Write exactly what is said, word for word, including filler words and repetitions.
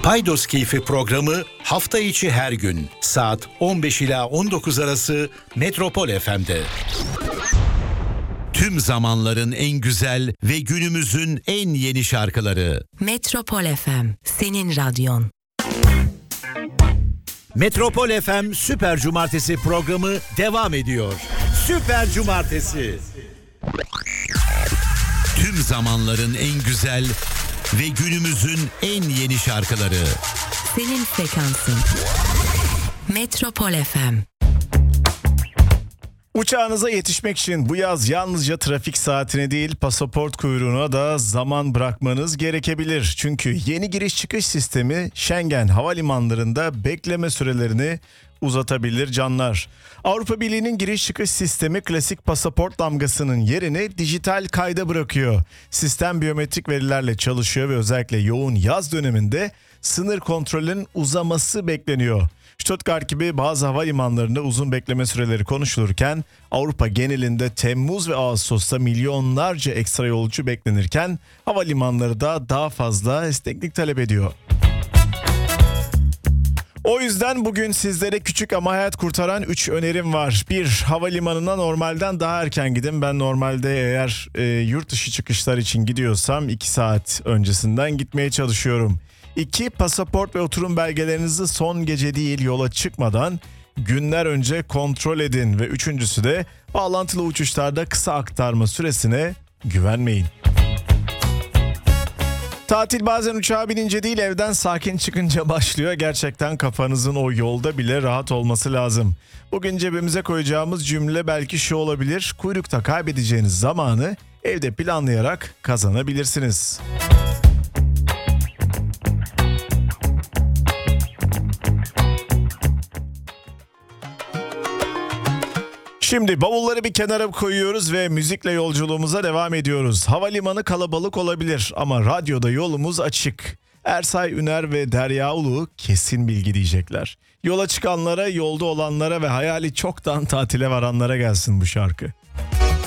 Paydos Keyfi programı hafta içi her gün saat on beş ila on dokuz arası Metropol F M'de. Tüm zamanların en güzel ve günümüzün en yeni şarkıları. Metropol F M, senin radyon. Metropol F M Süper Cumartesi programı devam ediyor. Süper Cumartesi. Tüm zamanların en güzel ve günümüzün en yeni şarkıları. Senin frekansın. Metropol F M. Uçağınıza yetişmek için bu yaz yalnızca trafik saatine değil, pasaport kuyruğuna da zaman bırakmanız gerekebilir. Çünkü yeni giriş çıkış sistemi Schengen havalimanlarında bekleme sürelerini uzatabilir canlar. Avrupa Birliği'nin giriş çıkış sistemi klasik pasaport damgasının yerini dijital kayda bırakıyor. Sistem biyometrik verilerle çalışıyor ve özellikle yoğun yaz döneminde sınır kontrolünün uzaması bekleniyor. Stuttgart gibi bazı havalimanlarında uzun bekleme süreleri konuşulurken Avrupa genelinde Temmuz ve Ağustos'ta milyonlarca ekstra yolcu beklenirken havalimanları da daha fazla esneklik talep ediyor. O yüzden bugün sizlere küçük ama hayat kurtaran üç önerim var. bir Havalimanına normalden daha erken gidin. Ben normalde eğer e, yurt dışı çıkışlar için gidiyorsam iki saat öncesinden gitmeye çalışıyorum. iki Pasaport ve oturum belgelerinizi son gece değil yola çıkmadan günler önce kontrol edin. Ve üçüncüsü de bağlantılı uçuşlarda kısa aktarma süresine güvenmeyin. Tatil bazen uçağa binince değil evden sakin çıkınca başlıyor. Gerçekten kafanızın o yolda bile rahat olması lazım. Bugün cebimize koyacağımız cümle belki şu olabilir: kuyrukta kaybedeceğiniz zamanı evde planlayarak kazanabilirsiniz. Şimdi bavulları bir kenara koyuyoruz ve müzikle yolculuğumuza devam ediyoruz. Havalimanı kalabalık olabilir ama radyoda yolumuz açık. Ersay Üner ve Derya Ulu kesin bilgi diyecekler. Yola çıkanlara, yolda olanlara ve hayali çoktan tatile varanlara gelsin bu şarkı.